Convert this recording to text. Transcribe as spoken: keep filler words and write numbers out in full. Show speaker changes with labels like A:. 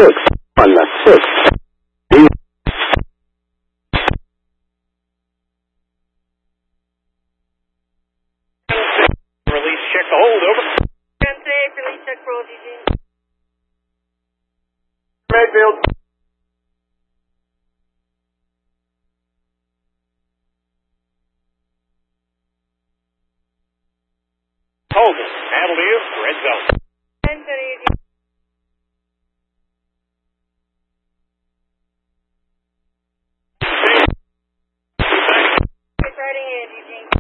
A: six. On the six.
B: Release check the hold, over.
C: ten safe, release check for O G G.
B: Mayfield. Hold it. Handle to you. Red zone.